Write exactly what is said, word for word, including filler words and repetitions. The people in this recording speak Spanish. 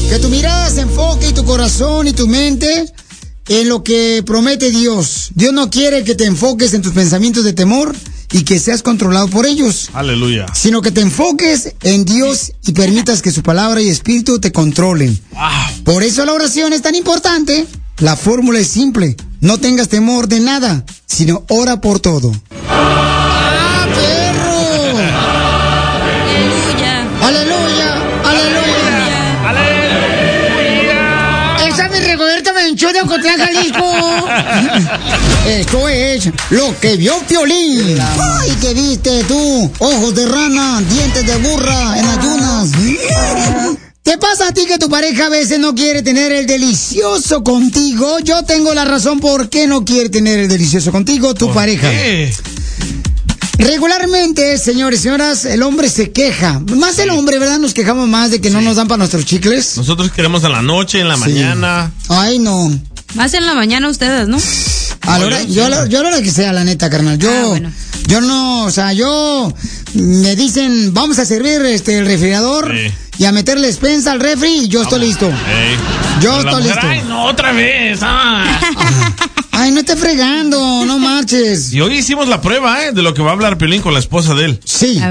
Que tu mirada se enfoque y tu corazón y tu mente en lo que promete Dios. Dios no quiere que te enfoques en tus pensamientos de temor y que seas controlado por ellos. Aleluya. Sino que te enfoques en Dios y permitas que su palabra y espíritu te controlen. Wow. Por eso la oración es tan importante. La fórmula es simple. No tengas temor de nada, sino ora por todo. ¡Ah, perro! Aleluya. ¡Aleluya! ¡Aleluya! ¡Aleluya! ¡Esa es Rigoberta Menchú de Ocotlán, Jalisco! Esto es lo que vio Piolín. ¡Ay, qué viste tú! Ojos de rana, dientes de burra en ayunas. ¿Qué pasa a ti que tu pareja a veces no quiere tener el delicioso contigo? Yo tengo la razón por qué no quiere tener el delicioso contigo, tu pareja. ¿Qué? Regularmente, señores y señoras, el hombre se queja. Más el hombre, ¿verdad? Nos quejamos más de que sí. no nos dan para nuestros chicles. Nosotros queremos en la noche, en la sí. mañana. Ay, no. Más en la mañana ustedes, ¿no? A la hora, yo, a la, yo a la hora que sea, la neta, carnal. Yo, ah, bueno. yo no, o sea, yo me dicen, vamos a servir este el refrigerador sí. y a meterle despensa al refri y yo estoy listo. Hey. Yo estoy listo. Ay, no, otra vez. Ah. Ay, no estés fregando, no marches. Y hoy hicimos la prueba, ¿eh? De lo que va a hablar Piolín con la esposa de él. Sí.